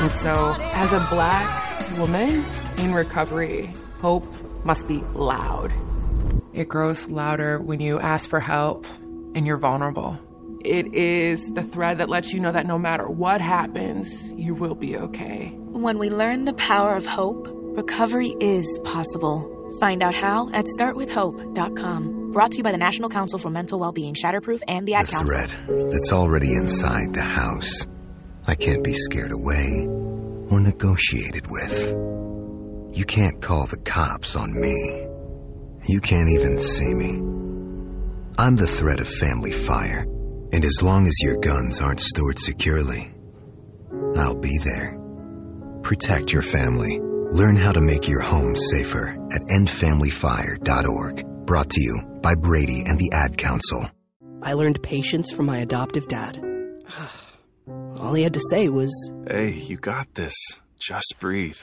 And so, as a Black woman in recovery, hope must be loud. It grows louder when you ask for help and you're vulnerable. It is the thread that lets you know that no matter what happens, you will be okay. When we learn the power of hope, recovery is possible. Find out how at startwithhope.com. Brought to you by the National Council for Mental Wellbeing, Shatterproof, and the Ad Council. The threat that's already inside the house. I can't be scared away or negotiated with. You can't call the cops on me. You can't even see me. I'm the threat of family fire. And as long as your guns aren't stored securely, I'll be there. Protect your family. Learn how to make your home safer at endfamilyfire.org. Brought to you by Brady and the Ad Council. I learned patience from my adoptive dad. All he had to say was, "Hey, you got this. Just breathe."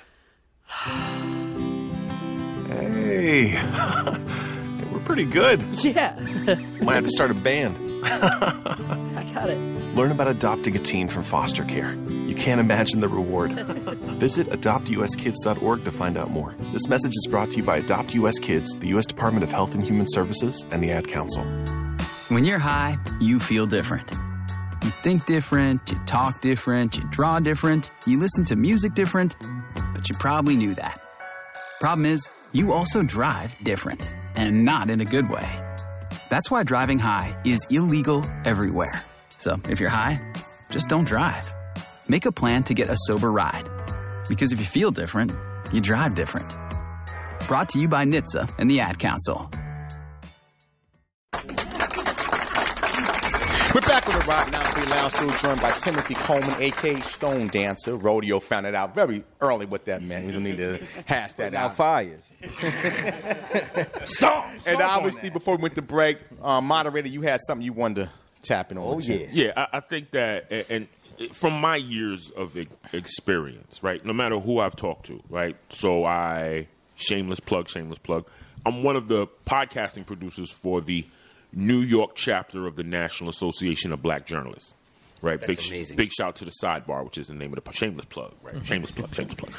Hey, we're pretty good. yeah. Might have to start a band. I got it. Learn about adopting a teen from foster care. You can't imagine the reward. Visit adoptuskids.org to find out more. This message is brought to you by Adopt US Kids, the U.S. Department of Health and Human Services, and the Ad Council. When you're high, you feel different. You think different, you talk different, you draw different, you listen to music different, but you probably knew that. Problem is, you also drive different, and not in a good way. That's why driving high is illegal everywhere. So if you're high, just don't drive. Make a plan to get a sober ride. Because if you feel different, you drive different. Brought to you by NHTSA and the Ad Council. We're back with the Rock 93 Lounge, still joined by Timothy Coleman, a.k.a. Stone Dancer. Rodeo found it out very early what that meant. You don't need to hash that out. Fires. Stop! And obviously, before we went to break, moderator, you had something you wanted to tap in on. Oh, yeah. Yeah, I think that, and from my years of experience, right, no matter who I've talked to, right, so shameless plug, I'm one of the podcasting producers for the New York chapter of the National Association of Black Journalists, right? That's amazing. Big shout to the Sidebar, which is the name of the shameless plug, right? Shameless plug.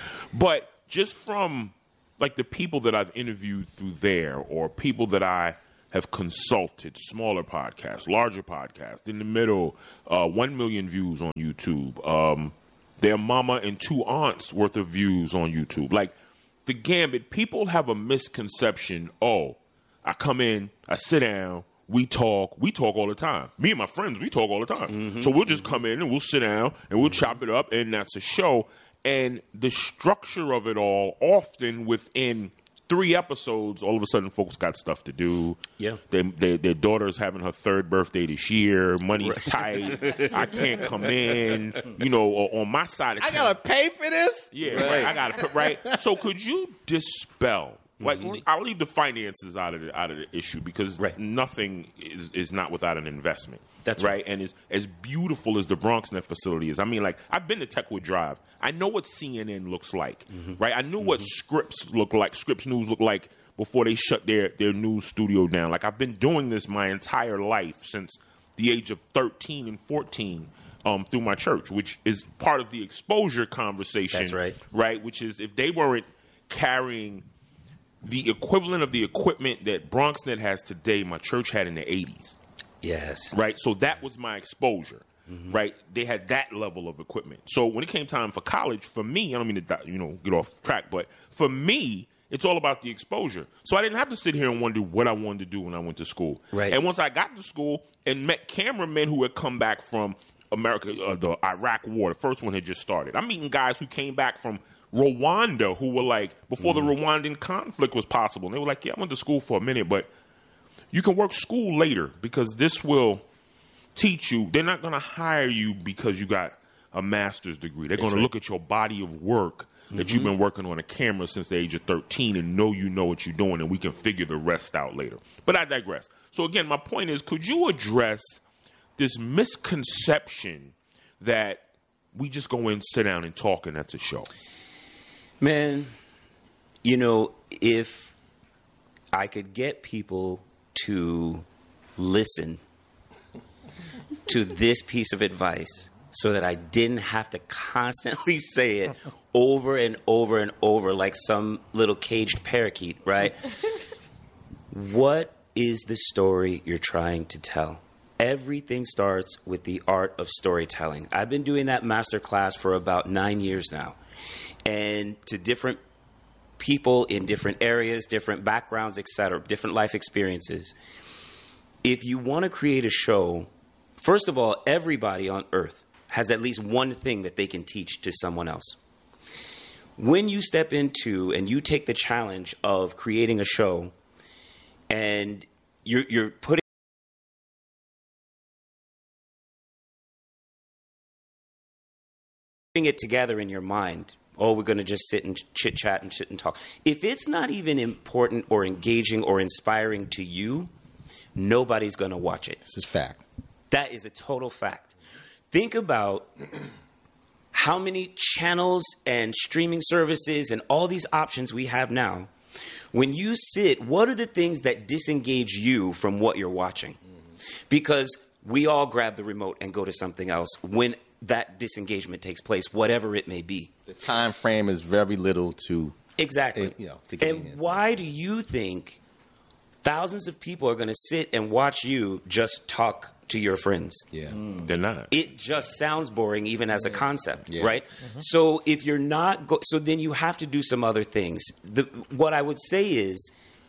But just from like the people that I've interviewed through there, or people that I have consulted, smaller podcasts, larger podcasts, in the middle, 1 million views on YouTube, their mama and 2 aunts worth of views on YouTube, like the gambit. People have a misconception. Oh, I come in, I sit down. We talk all the time. Me and my friends, we talk all the time. Mm-hmm. So we'll just come in and we'll sit down and we'll chop it up, and that's a show. And the structure of it all, often within 3 episodes, all of a sudden folks got stuff to do. Yeah. Their daughter's having her 3rd birthday this year. Money's tight. I can't come in. You know, on my side of town, I got to pay for this? Yeah, right. I got to put, right? So could you dispel? Like, I'll leave the finances out of the issue, because nothing is not without an investment. That's right. And as beautiful as the BronxNet facility is, I mean, like, I've been to Techwood Drive. I know what CNN looks like, right? I knew what Scripps News looked like before they shut their news studio down. Like, I've been doing this my entire life since the age of 13 and 14. Through my church, which is part of the exposure conversation. That's right. Right, which is if they weren't carrying the equivalent of the equipment that BronxNet has today, my church had in the 80s. Yes. Right? So that was my exposure. Right? They had that level of equipment. So when it came time for college, for me, I don't mean to get off track, but for me, it's all about the exposure. So I didn't have to sit here and wonder what I wanted to do when I went to school. Right. And once I got to school and met cameramen who had come back from America, the Iraq War, the first one had just started. I'm meeting guys who came back from Rwanda, who were like, before the Rwandan conflict was possible. And they were like, yeah, I went to school for a minute, but you can work school later, because this will teach you. They're not going to hire you because you got a master's degree. They're going to look at your body of work that you've been working on a camera since the age of 13 and know you know what you're doing, and we can figure the rest out later. But I digress. So again, my point is, could you address this misconception that we just go in, sit down, and talk, and that's a show? Man, you know, if I could get people to listen to this piece of advice so that I didn't have to constantly say it over and over and over like some little caged parakeet, right? What is the story you're trying to tell? Everything starts with the art of storytelling. I've been doing that master class for about 9 years now. And to different people in different areas, different backgrounds, etc., different life experiences. If you want to create a show, first of all, everybody on earth has at least one thing that they can teach to someone else. When you step into and you take the challenge of creating a show and you're putting it together in your mind, oh, we're going to just sit and chit-chat and sit and talk. If it's not even important or engaging or inspiring to you, nobody's going to watch it. This is fact. That is a total fact. Think about how many channels and streaming services and all these options we have now. When you sit, what are the things that disengage you from what you're watching? Because we all grab the remote and go to something else when that disengagement takes place, whatever it may be. The time frame is very little to exactly. To get and why do you think thousands of people are going to sit and watch you just talk to your friends? Yeah, they're not. It just sounds boring, even as a concept, right? Mm-hmm. So if you're not, so then you have to do some other things. What I would say is,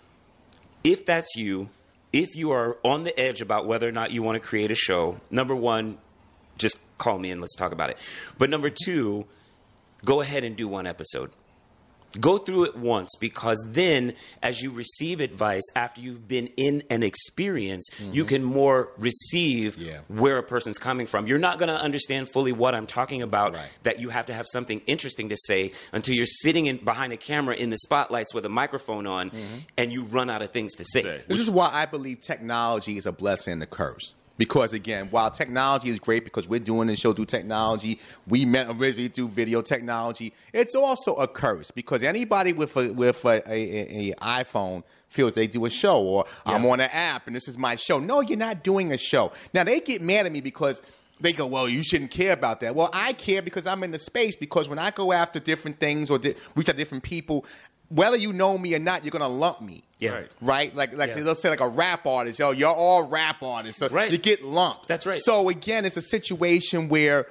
if that's you, if you are on the edge about whether or not you want to create a show, number one, just call me and let's talk about it. But number two, go ahead and do one episode. Go through it once, because then as you receive advice after you've been in an experience, you can more receive where a person's coming from. You're not going to understand fully what I'm talking about, that you have to have something interesting to say until you're sitting behind a camera in the spotlights with a microphone on and you run out of things to say. This is why I believe technology is a blessing and a curse. Because, again, while technology is great because we're doing the show through technology, we met originally through video technology, it's also a curse because anybody with a iPhone feels they do a show or I'm on an app and this is my show. No, you're not doing a show. Now, they get mad at me because they go, well, you shouldn't care about that. Well, I care because I'm in the space, because when I go after different things or reach out to different people, whether you know me or not, you're going to lump me. Yeah. Right? Like they'll say like a rap artist, yo, you're all rap artists. So you get lumped. That's right. So again, it's a situation where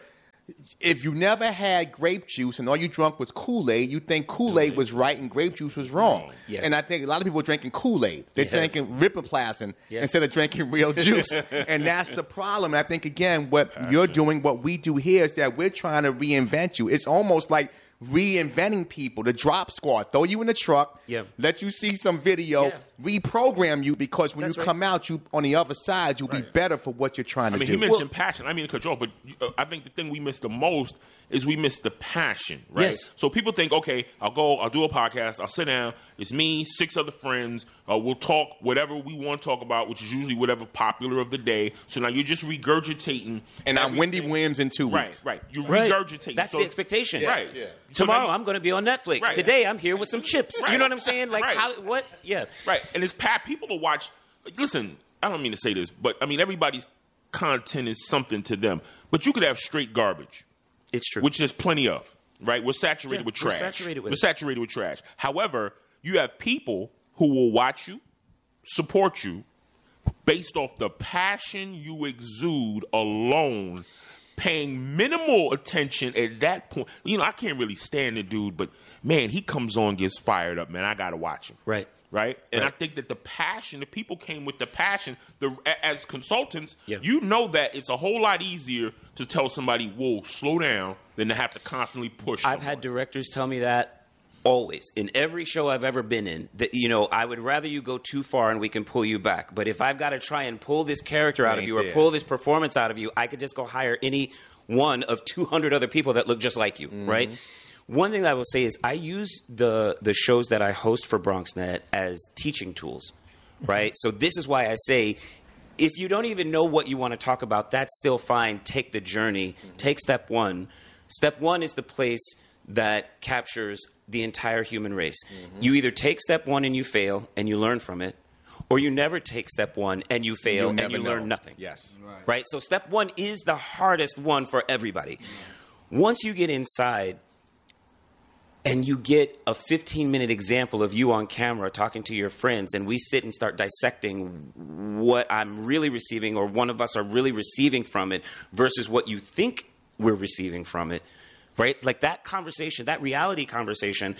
if you never had grape juice and all you drunk was Kool-Aid, you think Kool-Aid was right and grape juice was wrong. Yes. And I think a lot of people are drinking Kool-Aid. They're drinking Ripoplastin instead of drinking real juice. And that's the problem. And I think, again, what you're doing, what we do here is that we're trying to reinvent you. It's almost like reinventing people. The Drop Squad, throw you in the truck, let you see some video, reprogram you, because when you come out, you on the other side, you'll be better for what you're trying to do. He mentioned passion. I mean control, but I think the thing we miss the most is we miss the passion, right? Yes. So people think, okay, I'll do a podcast, I'll sit down, it's me, 6 other friends, we'll talk whatever we want to talk about, which is usually whatever popular of the day. So now you're just regurgitating. And I'm Wendy Williams in 2 weeks. Right. You're regurgitating. That's the expectation. Right. Yeah. Tomorrow I'm going to be on Netflix. Today I'm here with some chips. You know what I'm saying? Like, what? Yeah. Right. And it's people will watch. Listen, I don't mean to say this, but I mean, everybody's content is something to them. But you could have straight garbage. It's true. Which there's plenty of, right? We're saturated with trash. We're saturated with trash. However, you have people who will watch you, support you, based off the passion you exude alone, paying minimal attention at that point. You know, I can't really stand the dude, but, man, he comes on, gets fired up, man. I got to watch him. Right? And I think that the passion, if people came with the passion, as consultants, you know that it's a whole lot easier to tell somebody, whoa, slow down, than to have to constantly push someone. I've had directors tell me that always. In every show I've ever been in, that, you know, I would rather you go too far and we can pull you back. But if I've got to try and pull this character out of you or pull this performance out of you, I could just go hire any one of 200 other people that look just like you, right? One thing that I will say is I use the shows that I host for BronxNet as teaching tools, right? So this is why I say, if you don't even know what you want to talk about, that's still fine. Take the journey. Take step one. Step one is the place that captures the entire human race. You either take step one and you fail and you learn from it, or you never take step one and you fail You'll and you never learn know. nothing. Yes. Right? So step one is the hardest one for everybody. Once you get inside and you get a 15-minute example of you on camera talking to your friends, and we sit and start dissecting what I'm really receiving or one of us are really receiving from it versus what you think we're receiving from it, right? Like that conversation, that reality conversation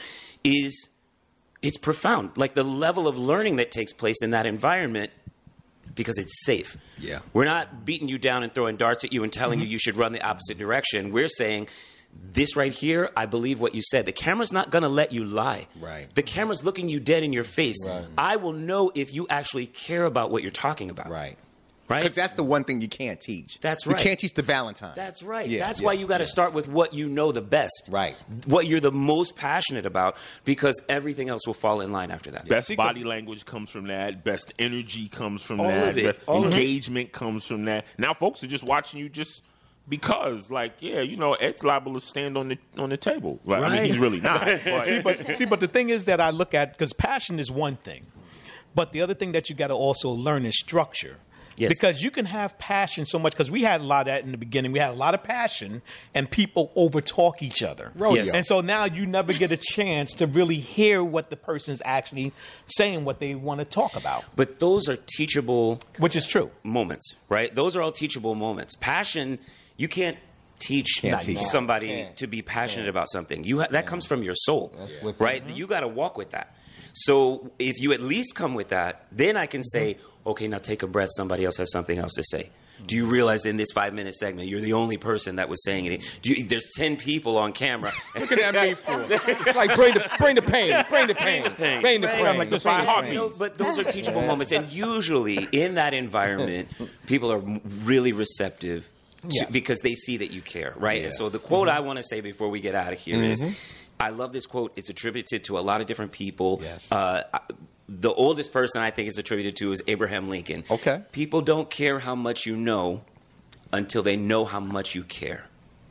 it's profound. Like the level of learning that takes place in that environment, because it's safe. Yeah. We're not beating you down and throwing darts at you and telling you should run the opposite direction. We're saying, this right here, I believe what you said. The camera's not going to let you lie. Right. The camera's looking you dead in your face. Right. I will know if you actually care about what you're talking about. Right. Right? Because that's the one thing you can't teach. That's right. You can't teach the Valentine. That's right. Yeah, That's yeah, why you got to start with what you know the best. Right. What you're the most passionate about, because everything else will fall in line after that. Best body language comes from that. Best energy comes from All that. of it. Best All of it. engagement comes from that. Now folks are just watching you just because, like, yeah, you know, Ed's liable to stand on the table. Like, I mean, Right. he's really not. But, but the thing is that I look at, because passion is one thing, but the other thing that you got to also learn is structure. Yes. Because you can have passion so much, because we had a lot of that in the beginning. We had a lot of passion, and people overtalk each other. Yes. And so now you never get a chance to really hear what the person's actually saying, what they want to talk about. But those are teachable Which is true. moments, right? Those are all teachable moments. Passion, you can't teach Can't teach. somebody to be passionate about something. That comes from your soul, right? You got to walk with that. So if you at least come with that, then I can say, okay, now take a breath. Somebody else has something else to say. Do you realize in this 5-minute segment, you're the only person that was saying it? There's 10 people on camera. Look at that me for. It's like bring the pain. Bring the pain. Bring the pain. like the 5 heartbeats. No, but those are teachable moments. And usually in that environment, people are really receptive because they see that you care, right? Yeah. And so the quote I want to say before we get out of here is, I love this quote. It's attributed to a lot of different people. Yes. The oldest person I think it's attributed to is Abraham Lincoln. Okay. People don't care how much you know until they know how much you care.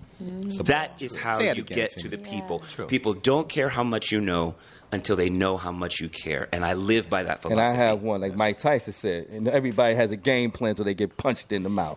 That is how Say it you again, get Tim. to the people. True. People don't care how much you know until they know how much you care. And I live by that And philosophy. I have one, like Mike Tyson said, and everybody has a game plan until they get punched in the mouth.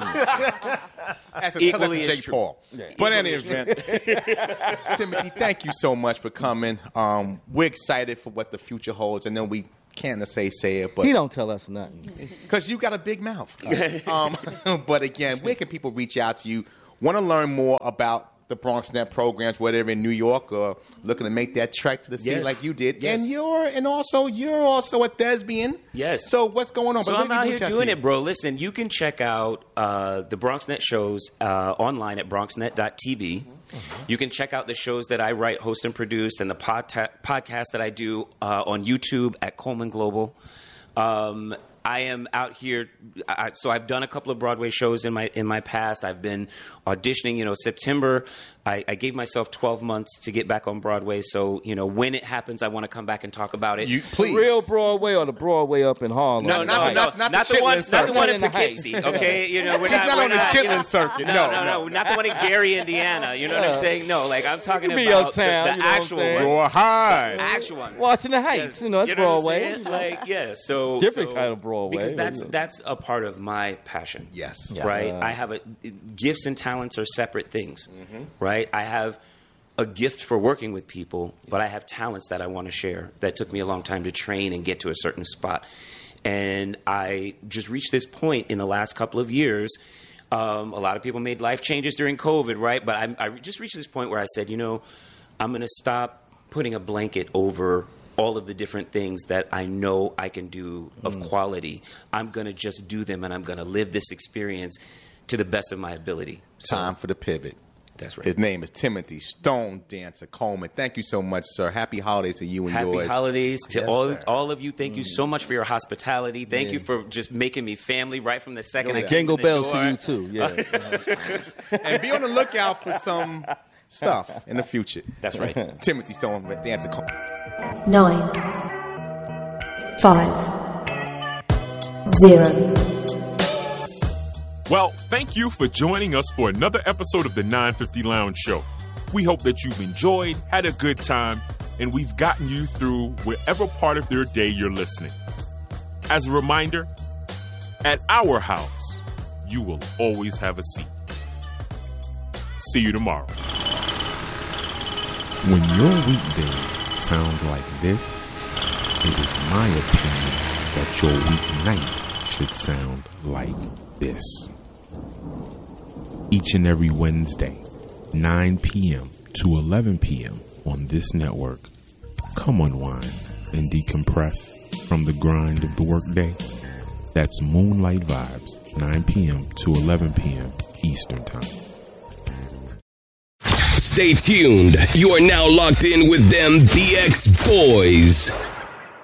That's a Equally Jake as true. Paul. But in any event, Timothy, thank you so much for coming. We're excited for what the future holds, and then we can't say it, but He don't tell us nothing. because you got a big mouth. But again, where can people reach out to you? Want to learn more about the BronxNet programs, whether in New York or looking to make that trek to the scene Yes. like you did? Yes. And you're also a thespian. Yes. So what's going on? So But I'm where out can here people reach doing to it, bro. Listen, you can check out the BronxNet shows online at bronxnet.tv. You can check out the shows that I write, host, and produce, and the podcast that I do on YouTube at Coleman Global. I am out here. So I've done a couple of Broadway shows in my past. I've been auditioning. September. I gave myself 12 months to get back on Broadway. So when it happens, I want to come back and talk about it. Please. The real Broadway or the Broadway up in Harlem? No, not the one in Poughkeepsie. Okay, we're He's not on the Chitlin circuit. No, not the one in Gary, Indiana. You know what I'm saying? No, like I'm talking It could be about uptown, the you know what I'm actual saying? one. Raw High. Actual one. Washington Heights, Yes. that's You know what I'm Broadway. saying? Like, yeah, so Different kind of Broadway. because that's a part of my passion. Yes. Right. I have gifts and talents are separate things. Right. I have a gift for working with people, but I have talents that I want to share that took me a long time to train and get to a certain spot. And I just reached this point in the last couple of years. A lot of people made life changes during COVID, right? But I just reached this point where I said, I'm going to stop putting a blanket over all of the different things that I know I can do of quality. I'm going to just do them, and I'm going to live this experience to the best of my ability. Time for the pivot. That's right. His name is Timothy Stone Dancer Coleman. Thank you so much, sir. Happy holidays to you and Happy yours. holidays to Yes, all of you. Thank you so much for your hospitality. Thank you for just making me family right from the second I came Jingle in the bells door. to you, too. Yeah. And be on the lookout for some stuff in the future. That's right. Timothy Stone Dancer Coleman. 9, 5, 0. Well, thank you for joining us for another episode of the 950 Lounge Show. We hope that you've enjoyed, had a good time, and we've gotten you through wherever part of your day you're listening. As a reminder, at our house, you will always have a seat. See you tomorrow. When your weekdays sound like this, it is my opinion that your weeknight should sound like this. Each and every Wednesday, 9 p.m. to 11 p.m. on this network, come unwind and decompress from the grind of the workday. That's Moonlight Vibes, 9 p.m. to 11 p.m. Eastern Time. Stay tuned. You are now locked in with them BX Boys.